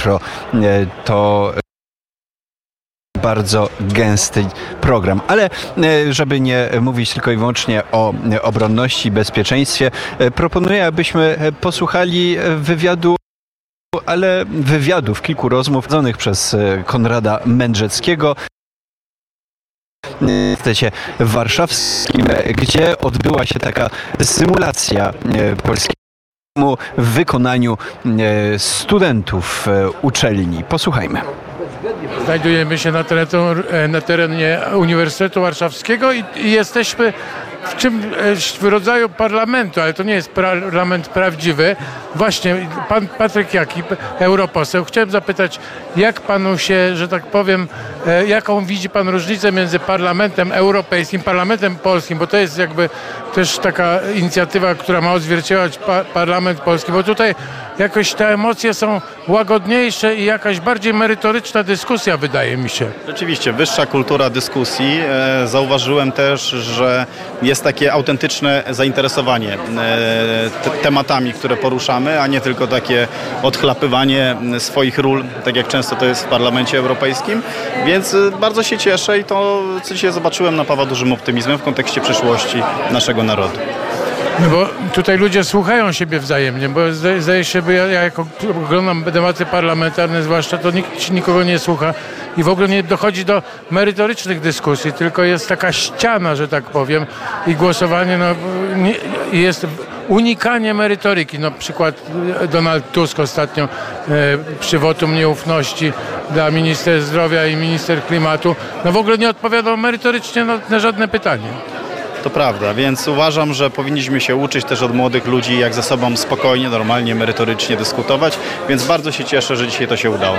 jutro. To bardzo gęsty program. Ale żeby nie mówić tylko i wyłącznie o obronności i bezpieczeństwie, proponuję, abyśmy posłuchali wywiadów, kilku rozmów prowadzonych przez Konrada Mędrzeckiego w Uniwersytecie Warszawskim, gdzie odbyła się taka symulacja polskiego w wykonaniu studentów uczelni. Posłuchajmy. Znajdujemy się na terenie Uniwersytetu Warszawskiego i jesteśmy w rodzaju parlamentu, ale to nie jest parlament prawdziwy. Właśnie pan Patryk Jaki, europoseł, chciałem zapytać, jak panu się, że tak powiem, jaką widzi pan różnicę między parlamentem europejskim, parlamentem polskim, bo to jest jakby też taka inicjatywa, która ma odzwierciedlać parlament polski, bo tutaj jakoś te emocje są łagodniejsze i jakaś bardziej merytoryczna dyskusja, wydaje mi się. Rzeczywiście, wyższa kultura dyskusji. Zauważyłem też, że jest takie autentyczne zainteresowanie tematami, które poruszamy, a nie tylko takie odchlapywanie swoich ról, tak jak często to jest w Parlamencie Europejskim. Więc bardzo się cieszę i to, co dzisiaj zobaczyłem, napawa dużym optymizmem w kontekście przyszłości naszego narodu. No bo tutaj ludzie słuchają siebie wzajemnie, bo zdaje się, że ja jak oglądam debaty parlamentarne zwłaszcza, to nikt nikogo nie słucha i w ogóle nie dochodzi do merytorycznych dyskusji, tylko jest taka ściana, że tak powiem, i głosowanie jest unikanie merytoryki. No przykład Donald Tusk ostatnio przy wotum nieufności dla minister zdrowia i minister klimatu, no w ogóle nie odpowiadał merytorycznie na żadne pytanie. To prawda, więc uważam, że powinniśmy się uczyć też od młodych ludzi, jak ze sobą spokojnie, normalnie, merytorycznie dyskutować, więc bardzo się cieszę, że dzisiaj to się udało.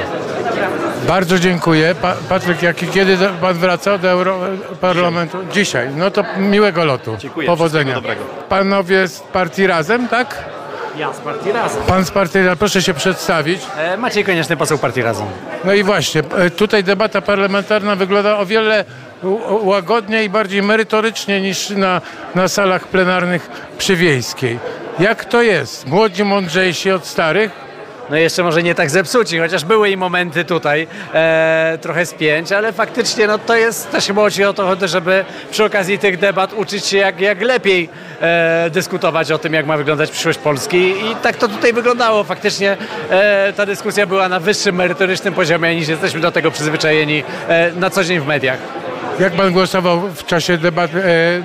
Bardzo dziękuję. Patryk, kiedy pan wraca do Europarlamentu? Dzisiaj. No to miłego lotu. Dziękuję. Powodzenia. Dobrego. Panowie z Partii Razem, tak? Ja z Partii Razem. Pan z Partii Razem, proszę się przedstawić. Maciej Konieczny, poseł Partii Razem. No i właśnie, tutaj debata parlamentarna wygląda o wiele łagodniej i bardziej merytorycznie niż na salach plenarnych przy Wiejskiej. Jak to jest? Młodzi, mądrzejsi od starych? No jeszcze może nie tak zepsuci, chociaż były i momenty tutaj trochę spięć, ale faktycznie no to jest też chyba chodzi o to, żeby przy okazji tych debat uczyć się jak lepiej dyskutować o tym, jak ma wyglądać przyszłość Polski i tak to tutaj wyglądało. Faktycznie ta dyskusja była na wyższym merytorycznym poziomie niż jesteśmy do tego przyzwyczajeni na co dzień w mediach. Jak pan głosował w czasie debaty,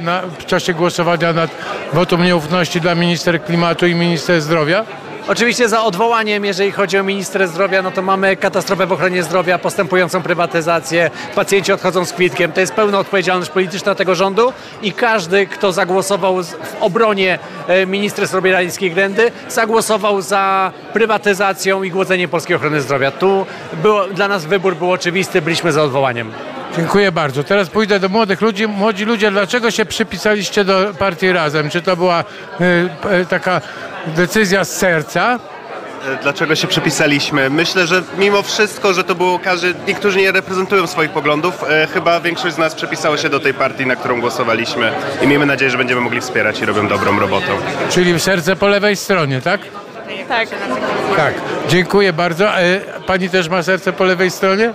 w czasie głosowania nad wotum nieufności dla minister klimatu i minister zdrowia? Oczywiście za odwołaniem, jeżeli chodzi o ministra zdrowia, no to mamy katastrofę w ochronie zdrowia, postępującą prywatyzację, pacjenci odchodzą z kwitkiem. To jest pełna odpowiedzialność polityczna tego rządu i każdy, kto zagłosował w obronie ministra Sobierajskiej-Grendy, zagłosował za prywatyzacją i głodzeniem polskiej ochrony zdrowia. Tu dla nas wybór był oczywisty, byliśmy za odwołaniem. Dziękuję bardzo. Teraz pójdę do młodych ludzi. Młodzi ludzie, dlaczego się przypisaliście do Partii Razem? Czy to była taka decyzja z serca? Dlaczego się przypisaliśmy? Myślę, że mimo wszystko, że to było niektórzy nie reprezentują swoich poglądów, chyba większość z nas przypisało się do tej partii, na którą głosowaliśmy i miejmy nadzieję, że będziemy mogli wspierać i robią dobrą robotę. Czyli serce po lewej stronie, tak? Tak. Tak. Dziękuję bardzo. Pani też ma serce po lewej stronie?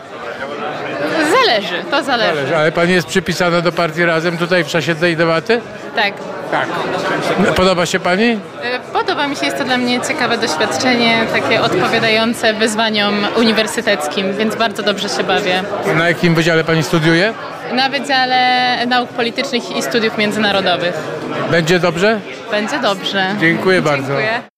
To zależy. Ale pani jest przypisana do Partii Razem tutaj w czasie tej debaty? Tak. Tak. Podoba się pani? Podoba mi się, jest to dla mnie ciekawe doświadczenie, takie odpowiadające wyzwaniom uniwersyteckim, więc bardzo dobrze się bawię. Na jakim wydziale pani studiuje? Na Wydziale Nauk Politycznych i Studiów Międzynarodowych. Będzie dobrze? Będzie dobrze. Dziękuję bardzo.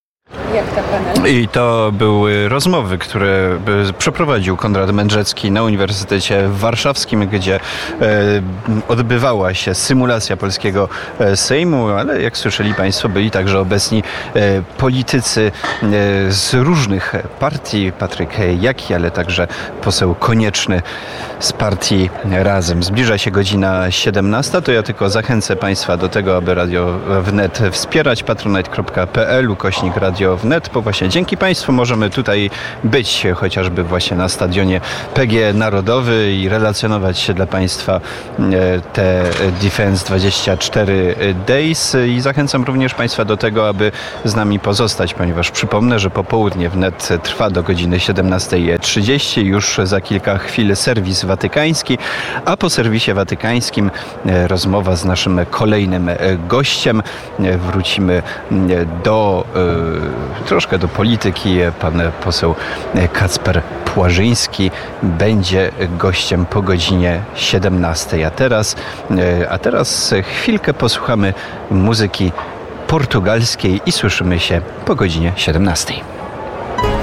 I to były rozmowy, które przeprowadził Konrad Mędrzecki na Uniwersytecie Warszawskim, gdzie odbywała się symulacja polskiego Sejmu, ale jak słyszeli państwo, byli także obecni politycy z różnych partii. Patryk Jaki, ale także poseł Konieczny z Partii Razem. Zbliża się godzina 17, to ja tylko zachęcę państwa do tego, aby Radio Wnet wspierać. patronite.pl/Radio wnet, bo właśnie dzięki Państwu możemy tutaj być, chociażby właśnie na stadionie PGE Narodowy i relacjonować dla Państwa te Defense 24 Days i zachęcam również Państwa do tego, aby z nami pozostać, ponieważ przypomnę, że popołudnie wnet trwa do godziny 17:30, już za kilka chwil serwis watykański, a po serwisie watykańskim rozmowa z naszym kolejnym gościem. Wrócimy troszkę do polityki. Pan poseł Kacper Płażyński będzie gościem po godzinie 17. A teraz chwilkę posłuchamy muzyki portugalskiej i słyszymy się po godzinie 17.